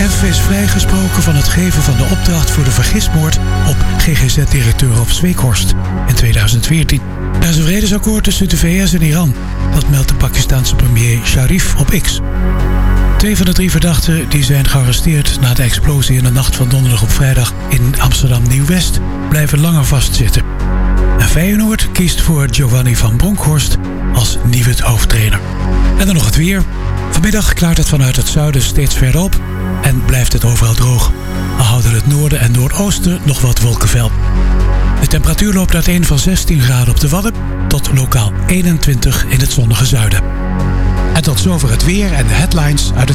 F. is vrijgesproken van het geven van de opdracht voor de vergismoord op GGZ-directeur Rob Sweekhorst in 2014. Er is een vredesakkoord tussen de VS en Iran. Dat meldt de Pakistanse premier Sharif op X. 2 van de 3 verdachten die zijn gearresteerd na de explosie in de nacht van donderdag op vrijdag in Amsterdam Nieuw-West blijven langer vastzitten. En Feyenoord kiest voor Giovanni van Bronckhorst als nieuwe hoofdtrainer. En dan nog het weer. Vanmiddag klaart het vanuit het zuiden steeds verder op en blijft het overal droog. Al houden het noorden en noordoosten nog wat wolkenvel. De temperatuur loopt uiteen van 16 graden op de Wadden tot lokaal 21 in het zonnige zuiden. En tot zover het weer en de headlines uit het